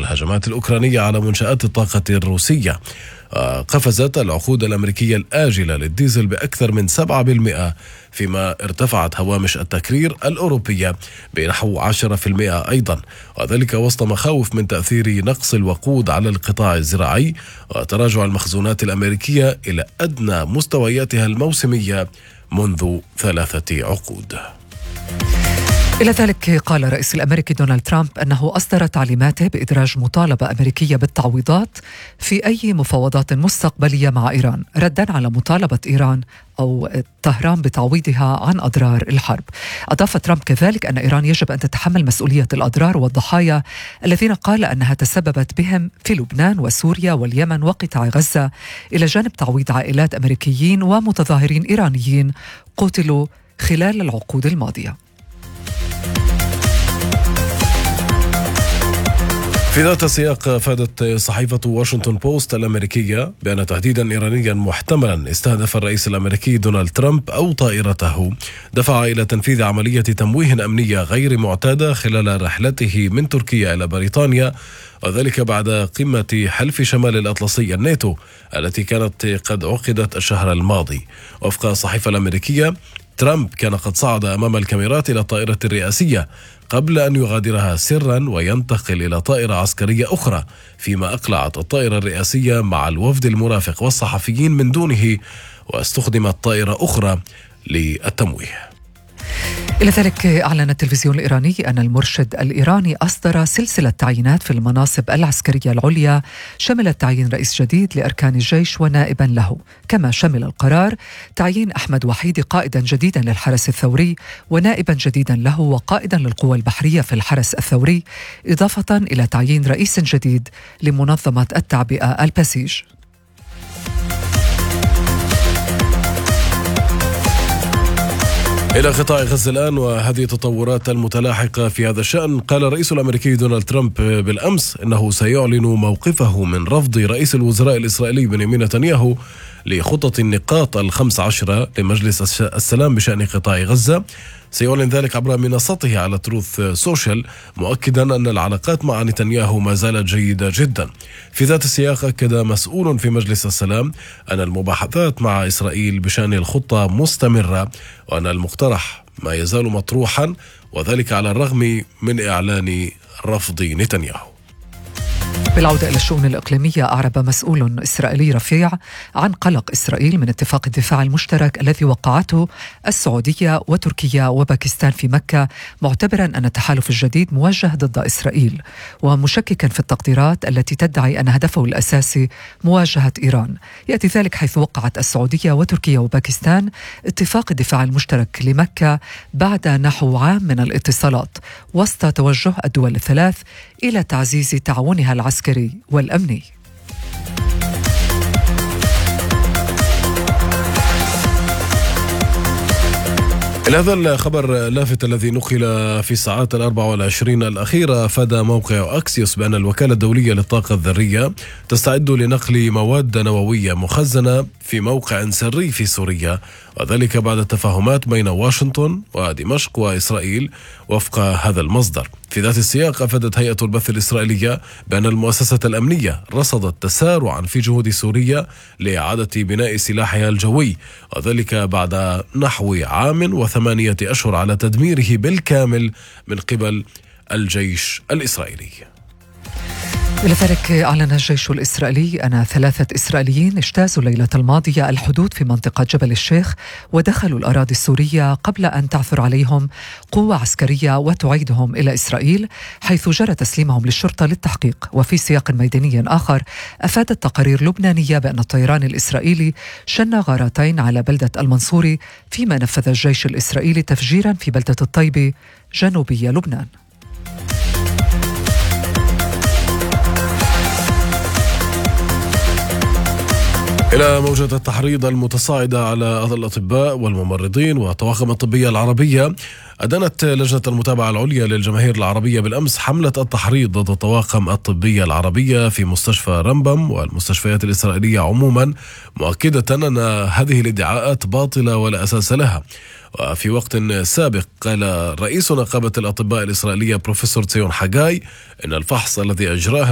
والهجمات الأوكرانية على منشآت الطاقة الروسية. قفزت العقود الأمريكية الآجلة للديزل بأكثر من 7%، فيما ارتفعت هوامش التكرير الأوروبية بنحو 10% أيضا، وذلك وسط مخاوف من تأثير نقص الوقود على القطاع الزراعي وتراجع المخزونات الأمريكية إلى أدنى مستوياتها الموسمية منذ 3 عقود. إلى ذلك قال الرئيس الأمريكي دونالد ترامب أنه أصدر تعليماته بإدراج مطالبة أمريكية بالتعويضات في أي مفاوضات مستقبلية مع إيران، ردا على مطالبة إيران أو طهران بتعويضها عن أضرار الحرب. أضاف ترامب كذلك أن إيران يجب أن تتحمل مسؤولية الأضرار والضحايا الذين قال أنها تسببت بهم في لبنان وسوريا واليمن وقطاع غزة، إلى جانب تعويض عائلات أمريكيين ومتظاهرين إيرانيين قتلوا خلال العقود الماضية. في ذات السياق أفادت صحيفة واشنطن بوست الأمريكية بأن تهديدا إيرانيا محتملا استهدف الرئيس الأمريكي دونالد ترامب أو طائرته دفع إلى تنفيذ عملية تمويه أمنية غير معتادة خلال رحلته من تركيا إلى بريطانيا، وذلك بعد قمة حلف شمال الأطلسي الناتو التي كانت قد عقدت الشهر الماضي. وفق الصحيفة الأمريكية، ترامب كان قد صعد أمام الكاميرات إلى الطائرة الرئاسية قبل أن يغادرها سرا وينتقل إلى طائرة عسكرية أخرى، فيما أقلعت الطائرة الرئاسية مع الوفد المرافق والصحفيين من دونه، واستخدمت طائرة أخرى للتمويه. إلى ذلك أعلن التلفزيون الإيراني أن المرشد الإيراني أصدر سلسلة تعيينات في المناصب العسكرية العليا، شملت تعيين رئيس جديد لأركان الجيش ونائبا له، كما شمل القرار تعيين أحمد وحيدي قائدا جديدا للحرس الثوري ونائبا جديدا له وقائدا للقوى البحرية في الحرس الثوري، إضافة إلى تعيين رئيس جديد لمنظمة التعبئة البسيج. إلى قطاع غزة الآن وهذه التطورات المتلاحقة في هذا الشأن. قال الرئيس الأمريكي دونالد ترامب بالأمس إنه سيعلن موقفه من رفض رئيس الوزراء الإسرائيلي بنيامين نتنياهو لخطة النقاط ال15 لمجلس السلام بشأن قطاع غزة. سيعلن ذلك عبر منصته على تروث سوشيال، مؤكدا أن العلاقات مع نتنياهو ما زالت جيدة جدا. في ذات السياق أكد مسؤول في مجلس السلام أن المباحثات مع إسرائيل بشأن الخطة مستمرة، وأن المقترح ما يزال مطروحا، وذلك على الرغم من إعلان رفض نتنياهو. بالعودة إلى الشؤون الإقليمية، أعرب مسؤول إسرائيلي رفيع عن قلق إسرائيل من اتفاق الدفاع المشترك الذي وقعته السعودية وتركيا وباكستان في مكة، معتبرا أن التحالف الجديد موجه ضد إسرائيل، ومشككا في التقديرات التي تدعي أن هدفه الأساسي مواجهة إيران. يأتي ذلك حيث وقعت السعودية وتركيا وباكستان اتفاق الدفاع المشترك لمكة بعد نحو عام من الاتصالات، وسط توجه الدول الثلاث إلى تعزيز تعاونها العسكري والأمني. إلى هذا الخبر اللافت الذي نقل في الساعات 24 الأخيرة، أفاد موقع أكسيوس بأن الوكالة الدولية للطاقة الذرية تستعد لنقل مواد نووية مخزنة في موقع سري في سوريا، وذلك بعد التفاهمات بين واشنطن ودمشق وإسرائيل وفق هذا المصدر. في ذات السياق أفادت هيئة البث الإسرائيلية بأن المؤسسة الأمنية رصدت تسارعا في جهود سوريا لإعادة بناء سلاحها الجوي، وذلك بعد نحو عام و8 أشهر على تدميره بالكامل من قبل الجيش الإسرائيلي. لذلك أعلن الجيش الإسرائيلي أن 3 إسرائيليين اجتازوا الليلة الماضية الحدود في منطقة جبل الشيخ ودخلوا الأراضي السورية قبل أن تعثر عليهم قوة عسكرية وتعيدهم إلى إسرائيل، حيث جرى تسليمهم للشرطة للتحقيق. وفي سياق ميداني آخر، أفادت تقارير لبنانية بأن الطيران الإسرائيلي شن غارتين على بلدة المنصوري، فيما نفذ الجيش الإسرائيلي تفجيرا في بلدة الطيبة جنوبي لبنان. إلى موجة التحريض المتصاعدة على الأطباء والممرضين والطواقم الطبية العربية، أدانت لجنة المتابعة العليا للجماهير العربية بالأمس حملة التحريض ضد الطواقم الطبية العربية في مستشفى رمبم والمستشفيات الإسرائيلية عموما، مؤكدة أن هذه الادعاءات باطلة ولا أساس لها. وفي وقت سابق قال رئيس نقابة الأطباء الإسرائيلية بروفيسور تسيون حجاي إن الفحص الذي أجراه